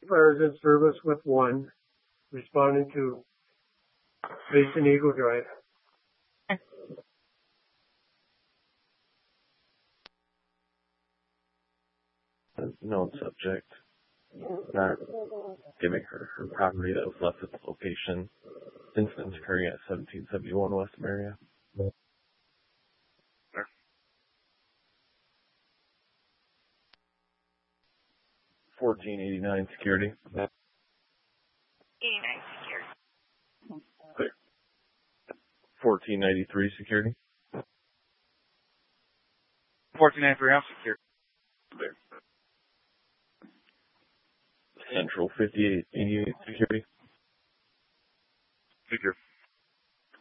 Fires in service with 1, responding to Basin Eagle Drive. Known subject not giving her property that was left at the location. Incidents occurring at 1771 West Maria. 1489 security. 89 security. Clear. 1493 security. 1493 off security. Clear. Central 5888 security. Figure